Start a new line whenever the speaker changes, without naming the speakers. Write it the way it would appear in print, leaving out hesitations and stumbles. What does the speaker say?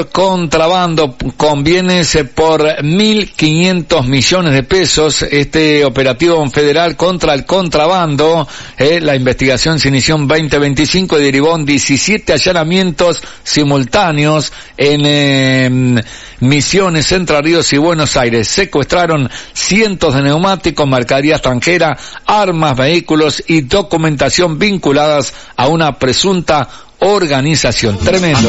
Contrabando con bienes por 1.500 millones de pesos. Este operativo federal contra el contrabando, la investigación se inició en 2025 y derivó en 17 allanamientos simultáneos en Misiones, Entre Ríos y Buenos Aires. Secuestraron cientos de neumáticos, mercadería extranjera, armas, vehículos y documentación vinculadas a una presunta organización. Tremendo.